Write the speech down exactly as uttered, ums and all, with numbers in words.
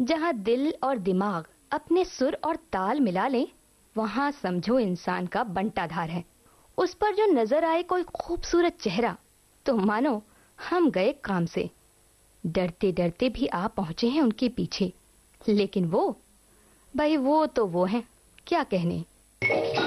जहाँ दिल और दिमाग अपने सुर और ताल मिला लें, वहाँ समझो इंसान का बंटाधार है। उस पर जो नजर आए कोई खूबसूरत चेहरा, तो मानो हम गए काम से। डरते डरते भी आ पहुंचे हैं उनके पीछे, लेकिन वो, भाई वो तो वो हैं, क्या कहने।